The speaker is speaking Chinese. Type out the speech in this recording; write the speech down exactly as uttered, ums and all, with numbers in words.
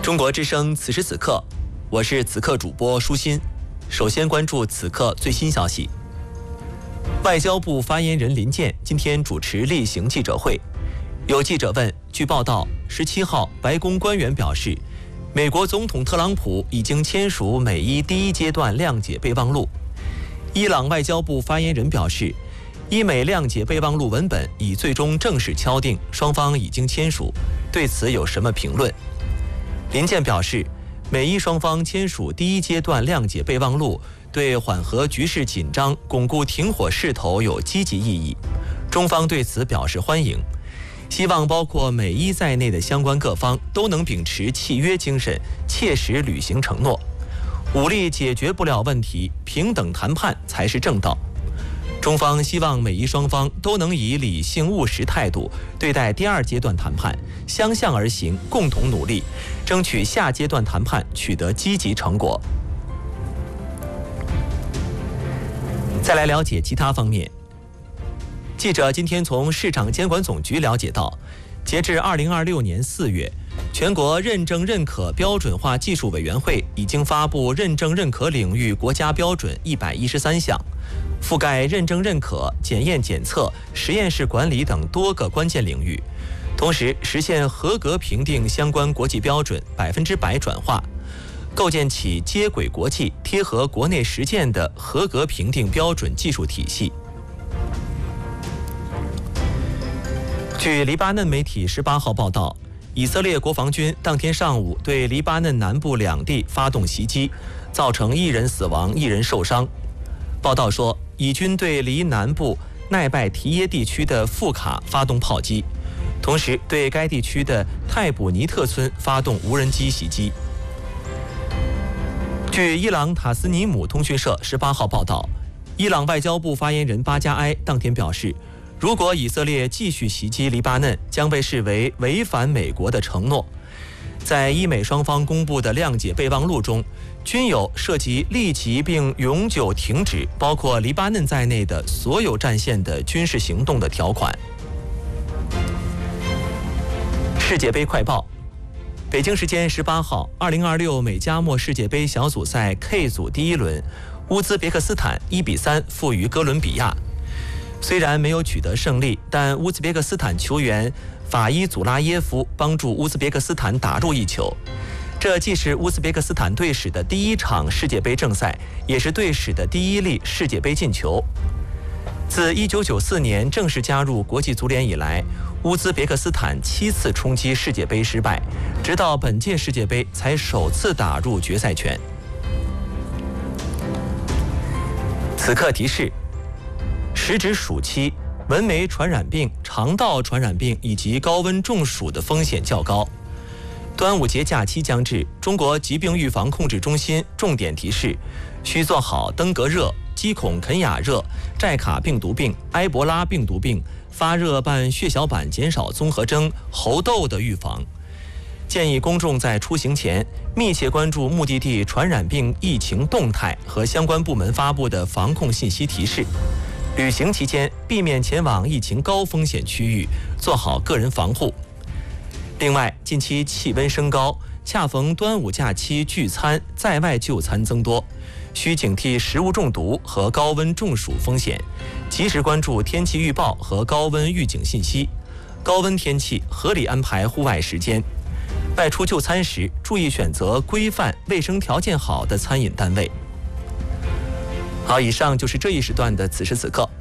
中国之声此时此刻，我是此刻主播舒心。首先关注此刻最新消息。外交部发言人林健今天主持例行记者会，有记者问，据报道，十七号白宫官员表示，美国总统特朗普已经签署美伊第一阶段谅解备忘录。伊朗外交部发言人表示，伊美谅解备忘录文本已最终正式敲定，双方已经签署，对此有什么评论？林健表示，美伊双方签署第一阶段谅解备忘录，对缓和局势紧张、巩固停火势头有积极意义，中方对此表示欢迎，希望包括美伊在内的相关各方都能秉持契约精神，切实履行承诺。武力解决不了问题，平等谈判才是正道。中方希望美伊双方都能以理性务实态度对待第二阶段谈判，相向而行，共同努力，争取下阶段谈判取得积极成果。再来了解其他方面。记者今天从市场监管总局了解到，截至二零二六年四月，全国认证认可标准化技术委员会已经发布认证认可领域国家标准一百一十三项，覆盖认证认可、检验检测、实验室管理等多个关键领域，同时实现合格评定相关国际标准百分之百转化，构建起接轨国际、贴合国内实践的合格评定标准技术体系。据黎巴嫩媒体十八号报道，以色列国防军当天上午对黎巴嫩南部两地发动袭击，造成一人死亡、一人受伤。报道说，以军对黎南部奈拜提耶地区的富卡发动炮击，同时对该地区的泰卜尼特村发动无人机袭击。据伊朗塔斯尼姆通讯社十八号报道，伊朗外交部发言人巴加埃当天表示，如果以色列继续袭击黎巴嫩，将被视为违反美国的承诺。在伊美双方公布的谅解备忘录中，均有涉及立即并永久停止包括黎巴嫩在内的所有战线的军事行动的条款。世界杯快报。北京时间十八号，二零二六美加墨世界杯小组赛 K 组第一轮，乌兹别克斯坦一比三负于哥伦比亚。虽然没有取得胜利，但乌兹别克斯坦球员法伊祖拉耶夫帮助乌兹别克斯坦打入一球，这既是乌兹别克斯坦队史的第一场世界杯正赛，也是队史的第一粒世界杯进球。自一九九四年正式加入国际足联以来，乌兹别克斯坦七次冲击世界杯失败，直到本届世界杯才首次打入决赛圈。此刻提示：时值暑期，蚊媒传染病、肠道传染病以及高温中暑的风险较高。端午节假期将至，中国疾病预防控制中心重点提示，需做好登革热、基孔肯雅热、寨卡病毒病、埃博拉病毒病、发热伴血小板减少综合征、猴痘的预防。建议公众在出行前密切关注目的地传染病疫情动态和相关部门发布的防控信息提示。旅行期间避免前往疫情高风险区域，做好个人防护。另外，近期气温升高，恰逢端午假期聚餐、在外就餐增多，需警惕食物中毒和高温中暑风险，及时关注天气预报和高温预警信息。高温天气合理安排户外时间。外出就餐时，注意选择规范、卫生条件好的餐饮单位。好，以上就是这一时段的此时此刻。